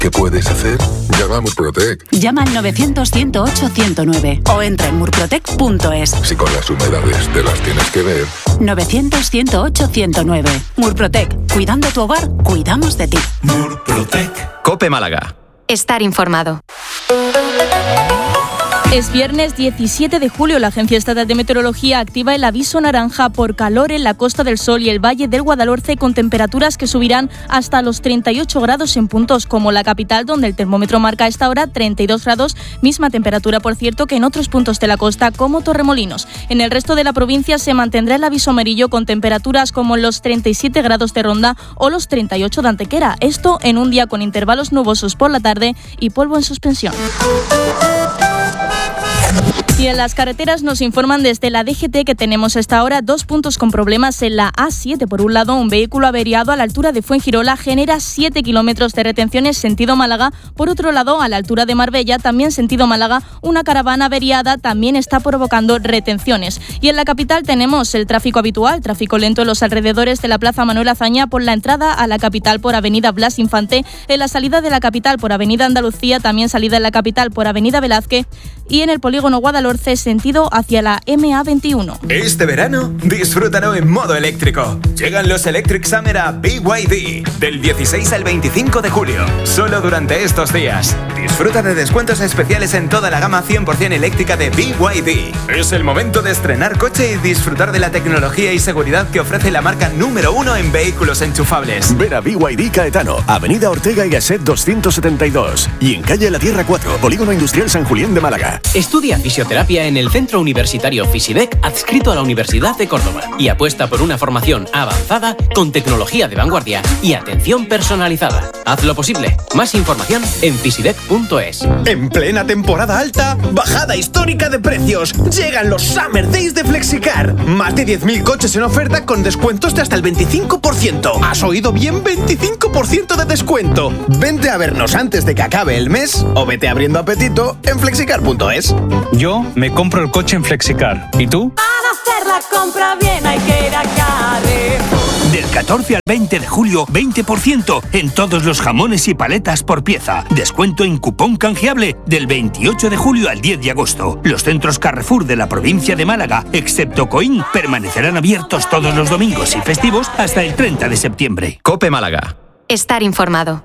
¿Qué puedes hacer? Llama a Murprotec. Llama al 900-108-109 o entra en murprotec.es. Si con las humedades te las tienes que ver. 900-108-109. Murprotec. Cuidando tu hogar, cuidamos de ti. Murprotec. COPE Málaga. Estar informado. Es viernes 17 de julio. La Agencia Estatal de Meteorología activa el aviso naranja por calor en la Costa del Sol y el Valle del Guadalhorce, con temperaturas que subirán hasta los 38 grados en puntos como la capital, donde el termómetro marca a esta hora 32 grados, misma temperatura, por cierto, que en otros puntos de la costa como Torremolinos. En el resto de la provincia se mantendrá el aviso amarillo con temperaturas como los 37 grados de Ronda o los 38 de Antequera. Esto en un día con intervalos nubosos por la tarde y polvo en suspensión. Y en las carreteras nos informan desde la DGT que tenemos hasta ahora 2 puntos con problemas en la A7. Por un lado, un vehículo averiado a la altura de Fuengirola genera 7 kilómetros de retenciones sentido Málaga. Por otro lado, a la altura de Marbella, también sentido Málaga, una caravana averiada también está provocando retenciones. Y en la capital tenemos el tráfico habitual, tráfico lento en los alrededores de la Plaza Manuel Azaña por la entrada a la capital por Avenida Blas Infante, en la salida de la capital por Avenida Andalucía, también salida en la capital por Avenida Velázquez, y en el polígono Guadalhorce sentido hacia la MA21. Este verano, disfrútalo en modo eléctrico. Llegan los Electric Summer a BYD del 16 al 25 de julio. Solo durante estos días. Disfruta de descuentos especiales en toda la gama 100% eléctrica de BYD. Es el momento de estrenar coche y disfrutar de la tecnología y seguridad que ofrece la marca número 1 en vehículos enchufables. Ven a BYD Caetano, Avenida Ortega y Gasset 272 y en calle La Tierra 4, Polígono Industrial San Julián de Málaga. Estudia fisioterapia en el Centro Universitario Fisidec, adscrito a la Universidad de Córdoba, y apuesta por una formación avanzada con tecnología de vanguardia y atención personalizada. Haz lo posible. Más información en fisidec.es. En plena temporada alta, bajada histórica de precios. Llegan los Summer Days de Flexicar. Más de 10.000 coches en oferta con descuentos de hasta el 25%. ¿Has oído bien? 25% de descuento. Vente a vernos antes de que acabe el mes o vete abriendo apetito en flexicar.es. Yo me compro el coche en Flexicar. ¿Y tú? Para hacer la compra bien hay que ir a Carrefour. Del 14 al 20 de julio, 20% en todos los jamones y paletas por pieza. Descuento en cupón canjeable del 28 de julio al 10 de agosto. Los centros Carrefour de la provincia de Málaga, excepto Coín, permanecerán abiertos todos los domingos y festivos hasta el 30 de septiembre. COPE Málaga. Estar informado.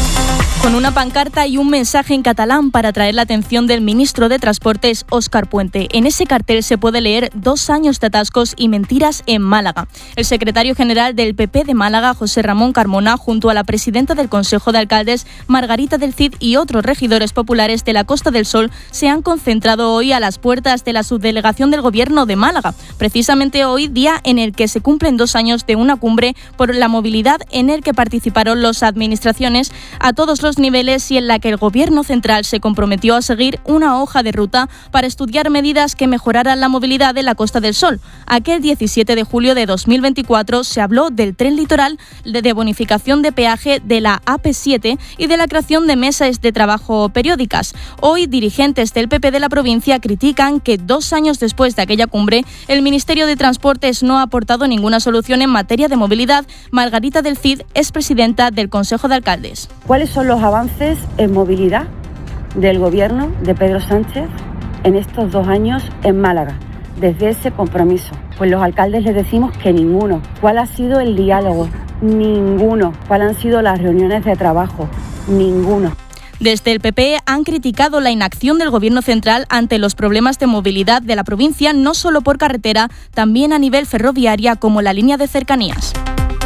Con una pancarta y un mensaje en catalán para atraer la atención del ministro de Transportes, Óscar Puente. En ese cartel se puede leer 2 años de atascos y mentiras en Málaga. El secretario general del PP de Málaga, José Ramón Carmona, junto a la presidenta del Consejo de Alcaldes, Margarita del Cid, y otros regidores populares de la Costa del Sol, se han concentrado hoy a las puertas de la subdelegación del Gobierno de Málaga. Precisamente hoy, día en el que se cumplen 2 años de una cumbre por la movilidad en el que participaron las administraciones a todos los niveles y en la que el Gobierno central se comprometió a seguir una hoja de ruta para estudiar medidas que mejoraran la movilidad de la Costa del Sol. Aquel 17 de julio de 2024 se habló del tren litoral, de bonificación de peaje de la AP7 y de la creación de mesas de trabajo periódicas. Hoy, dirigentes del PP de la provincia critican que 2 años después de aquella cumbre, el Ministerio de Transportes no ha aportado ninguna solución en materia de movilidad. Margarita del Cid es presidenta del Consejo de Alcaldes. ¿Cuáles son los avances en movilidad del Gobierno de Pedro Sánchez en estos 2 años en Málaga, desde ese compromiso? Pues los alcaldes les decimos que ninguno. ¿Cuál ha sido el diálogo? Ninguno. ¿Cuáles han sido las reuniones de trabajo? Ninguno. Desde el PP han criticado la inacción del Gobierno central ante los problemas de movilidad de la provincia, no solo por carretera, también a nivel ferroviaria, como la línea de cercanías.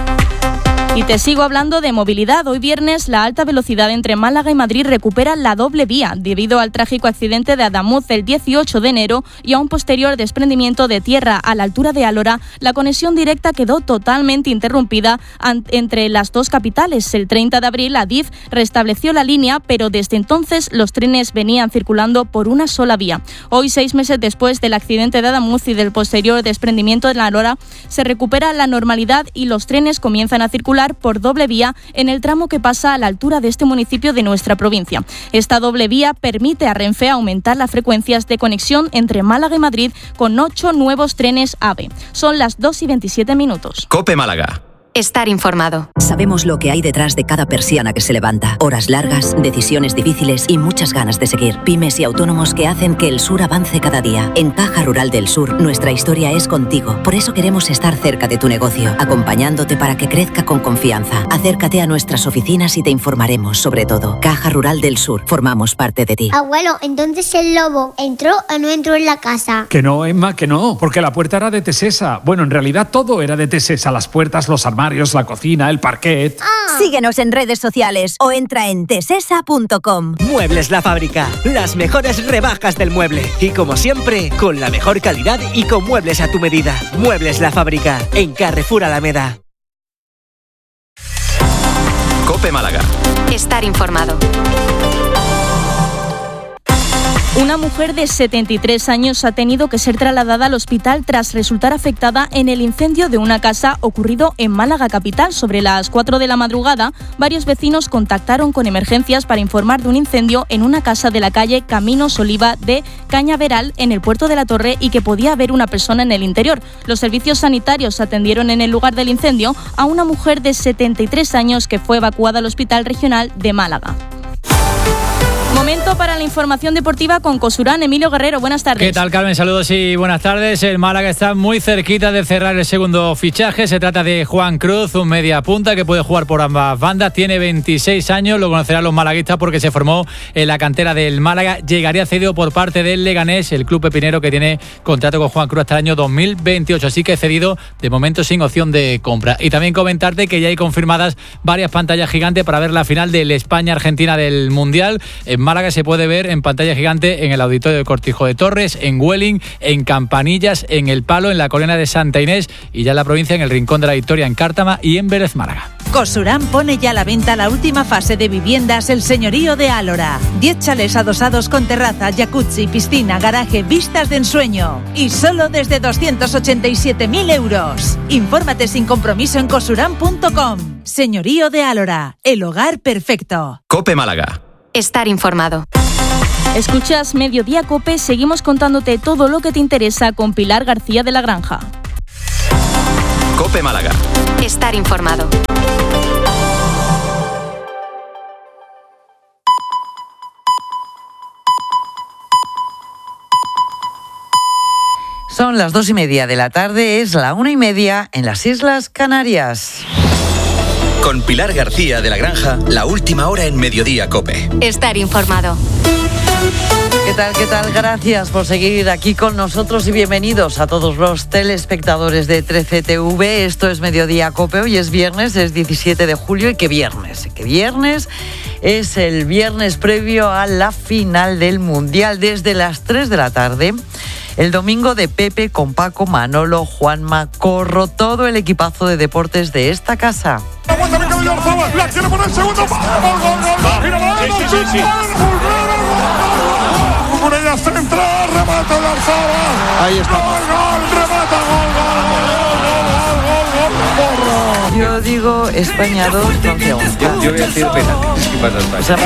Y te sigo hablando de movilidad. Hoy viernes, la alta velocidad entre Málaga y Madrid recupera la doble vía debido al trágico accidente de Adamuz el 18 de enero y a un posterior desprendimiento de tierra a la altura de Alhora. La conexión directa quedó totalmente interrumpida entre las dos capitales. El 30 de abril, Adif restableció la línea, pero desde entonces los trenes venían circulando por una sola vía. Hoy, 6 meses después del accidente de Adamuz y del posterior desprendimiento de la Alhora, se recupera la normalidad y los trenes comienzan a circular por doble vía en el tramo que pasa a la altura de este municipio de nuestra provincia. Esta doble vía permite a Renfe aumentar las frecuencias de conexión entre Málaga y Madrid con 8 nuevos trenes AVE. Son las 2:27 minutos. COPE Málaga. Estar informado. Sabemos lo que hay detrás de cada persiana que se levanta. Horas largas, decisiones difíciles y muchas ganas de seguir. Pymes y autónomos que hacen que el sur avance cada día. En Caja Rural del Sur, nuestra historia es contigo. Por eso queremos estar cerca de tu negocio, acompañándote para que crezca con confianza. Acércate a nuestras oficinas y te informaremos sobre todo. Caja Rural del Sur, formamos parte de ti. Abuelo, entonces el lobo ¿entró o no entró en la casa? Que no, Emma, que no, porque la puerta era de Tesesa. Bueno, en realidad todo era de Tesesa. Las puertas, los armarios, la cocina, el parquet. Síguenos en redes sociales o entra en tesesa.com. Muebles La Fábrica, las mejores rebajas del mueble. Y como siempre, con la mejor calidad y con muebles a tu medida. Muebles La Fábrica, en Carrefour Alameda. COPE Málaga. Estar informado. Una mujer de 73 años ha tenido que ser trasladada al hospital tras resultar afectada en el incendio de una casa ocurrido en Málaga capital. Sobre las 4 de la madrugada, varios vecinos contactaron con emergencias para informar de un incendio en una casa de la calle Caminos Oliva de Cañaveral, en el puerto de la Torre, y que podía haber una persona en el interior. Los servicios sanitarios atendieron en el lugar del incendio a una mujer de 73 años que fue evacuada al Hospital Regional de Málaga. Momento para la información deportiva con Cosurán. Emilio Guerrero, buenas tardes. ¿Qué tal, Carmen? Saludos y buenas tardes. El Málaga está muy cerquita de cerrar el segundo fichaje. Se trata de Juan Cruz, un media punta que puede jugar por ambas bandas. Tiene 26 años, lo conocerán los malaguistas porque se formó en la cantera del Málaga. Llegaría cedido por parte del Leganés, el club pepinero que tiene contrato con Juan Cruz hasta el año 2028. Así que cedido de momento sin opción de compra. Y también comentarte que ya hay confirmadas varias pantallas gigantes para ver la final del España-Argentina del Mundial. En Málaga se puede ver en pantalla gigante en el Auditorio de Cortijo de Torres, en Welling, en Campanillas, en El Palo, en la Colina de Santa Inés y ya en la provincia en el Rincón de la Victoria, en Cártama y en Vélez Málaga. Cosurán pone ya a la venta la última fase de viviendas El Señorío de Álora. 10 chalés adosados con terraza, jacuzzi, piscina, garaje, vistas de ensueño. Y solo desde 287.000 euros. Infórmate sin compromiso en cosurán.com. Señorío de Álora, el hogar perfecto. COPE Málaga. Estar informado. Escuchas Mediodía COPE, seguimos contándote todo lo que te interesa con Pilar García de la Granja. COPE Málaga. Estar informado. Son las 2:30 de la tarde, es la 1:30 en las Islas Canarias. Con Pilar García de la Granja, la última hora en Mediodía COPE. Estar informado. ¿Qué tal? ¿Qué tal? Gracias por seguir aquí con nosotros y bienvenidos a todos los telespectadores de 13TV. Esto es Mediodía COPE. Hoy es viernes, es 17 de julio y qué viernes. ¿Qué viernes? Es el viernes previo a la final del Mundial desde las 3 de la tarde. El domingo de Pepe con Paco, Manolo, Juanma, Corro, todo el equipazo de deportes de esta casa. La tiene por el segundo. Cucurella central, remata de Arzaba. Ahí está. Remata, gol. Yo digo España 2, Francia 1. Yo voy a decir penalti. ¿Qué pasa España?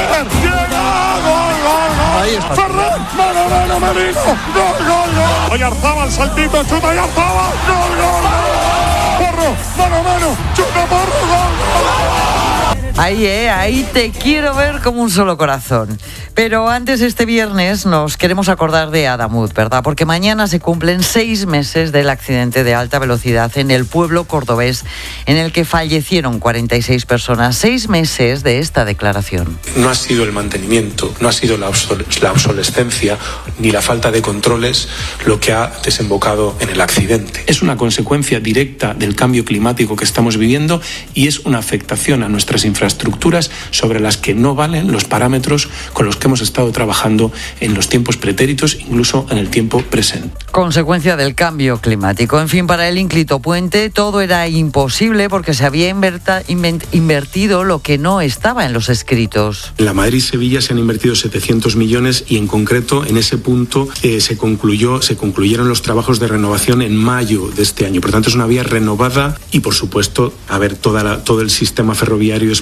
Ahí está. Ferran, mano, Merino. Gol. Oye, Arzaba, el saltito, chuta y Arzaba. Gol. Porro, mano, chuta, Porro, gol. Ahí te quiero ver como un solo corazón. Pero antes, este viernes nos queremos acordar de Adamut, ¿verdad? Porque mañana se cumplen 6 meses del accidente de alta velocidad en el pueblo cordobés en el que fallecieron 46 personas. 6 meses de esta declaración. No ha sido el mantenimiento, no ha sido la obsolescencia ni la falta de controles lo que ha desembocado en el accidente. Es una consecuencia directa del cambio climático que estamos viviendo y es una afectación a nuestras infraestructuras sobre las que no valen los parámetros con los que hemos estado trabajando en los tiempos pretéritos, incluso en el tiempo presente. Consecuencia del cambio climático. En fin, para el ínclito puente todo era imposible porque se había invertido lo que no estaba en los escritos. En la Madrid-Sevilla se han invertido 700 millones y en concreto en ese punto se concluyeron los trabajos de renovación en mayo de este año. Por tanto, es una vía renovada y, por supuesto, todo el sistema ferroviario español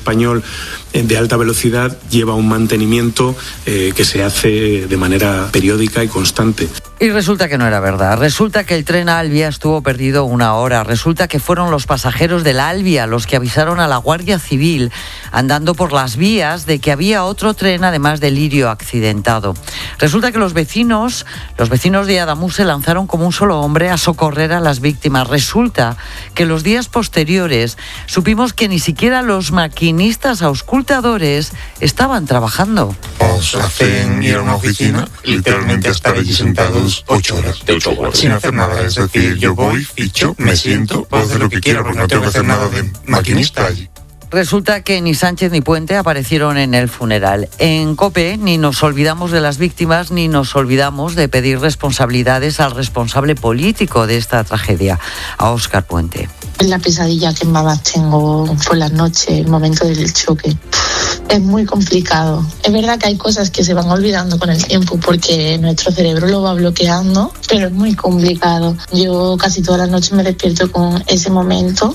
español de alta velocidad lleva un mantenimiento que se hace de manera periódica y constante. Y resulta que no era verdad. Resulta que el tren Albia estuvo perdido 1 hora. Resulta que fueron los pasajeros del Albia los que avisaron a la Guardia Civil andando por las vías de que había otro tren además de Lirio accidentado. Resulta que los vecinos de Adamuz se lanzaron como un solo hombre a socorrer a las víctimas. Resulta que los días posteriores supimos que ni siquiera los maquinistas auscultadores estaban trabajando. Os hacen ir a una oficina, literalmente a estar allí sentados 8 horas. Sin hacer nada, es decir, yo voy, ficho, me siento, puedo hacer lo que quiera porque no tengo que hacer nada de maquinista allí. Resulta que ni Sánchez ni Puente aparecieron en el funeral. En COPE ni nos olvidamos de las víctimas ni nos olvidamos de pedir responsabilidades al responsable político de esta tragedia, a Óscar Puente. La pesadilla que más tengo fue la noche, el momento del choque. Es muy complicado. Es verdad que hay cosas que se van olvidando con el tiempo porque nuestro cerebro lo va bloqueando, pero es muy complicado. Yo casi todas las noches me despierto con ese momento.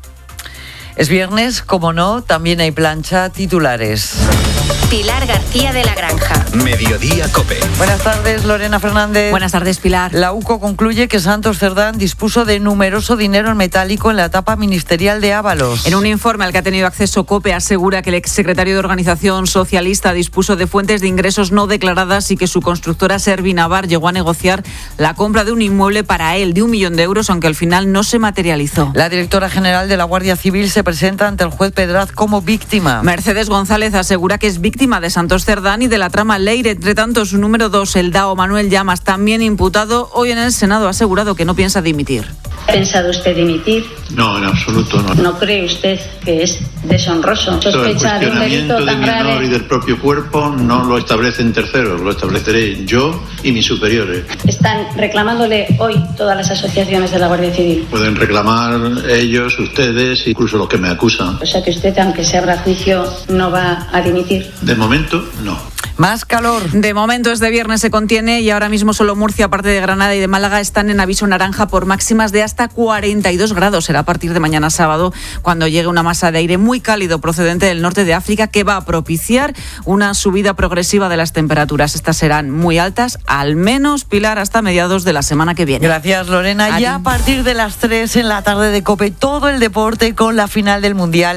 Es viernes, como no, también hay plancha, titulares. Pilar García de la Granja. Mediodía COPE. Buenas tardes, Lorena Fernández. Buenas tardes, Pilar. La UCO concluye que Santos Cerdán dispuso de numeroso dinero en metálico en la etapa ministerial de Ábalos. En un informe al que ha tenido acceso COPE asegura que el exsecretario de Organización Socialista dispuso de fuentes de ingresos no declaradas y que su constructora Servinavar llegó a negociar la compra de un inmueble para él de 1 millón de euros, aunque al final no se materializó. La directora general de la Guardia Civil se presenta ante el juez Pedraz como víctima. Mercedes González asegura que es víctima de Santos Cerdán y de la trama Leire. Entre tanto, su número 2, el DAO Manuel Llamas, también imputado, hoy en el Senado ha asegurado que no piensa dimitir. ¿Ha pensado usted dimitir? No, en absoluto no. ¿No cree usted que es deshonroso? Sospecha de un delito tan grave. El honor y del propio cuerpo no lo establecen terceros, lo estableceré yo y mis superiores. Están reclamándole hoy todas las asociaciones de la Guardia Civil. Pueden reclamar ellos, ustedes, incluso los que me acusan. O sea que usted, aunque se abra juicio, no va a dimitir. De momento, no. Más calor. De momento este viernes se contiene y ahora mismo solo Murcia, aparte de Granada y de Málaga, están en aviso naranja por máximas de hasta 42 grados. Será a partir de mañana sábado cuando llegue una masa de aire muy cálido procedente del norte de África que va a propiciar una subida progresiva de las temperaturas. Estas serán muy altas, al menos, Pilar, hasta mediados de la semana que viene. Gracias, Lorena. Ya a partir de las 3 en la tarde de COPE, todo el deporte con la final del Mundial.